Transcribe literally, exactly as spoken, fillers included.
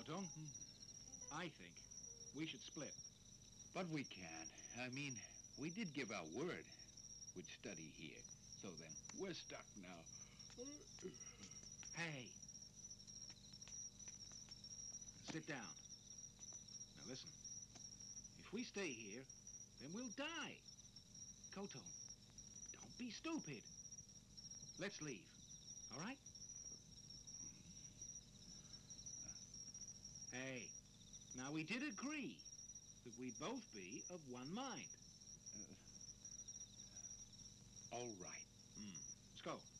Koto, I think we should split. But we can't. I mean, we did give our word we'd study here. So then, we're stuck now. Hey. Sit down. Now listen. If we stay here, then we'll die. Koto, don't be stupid. Let's leave. All right? Hey, now we did agree that we'd both be of one mind. Uh, all right. Hmm. Let's go.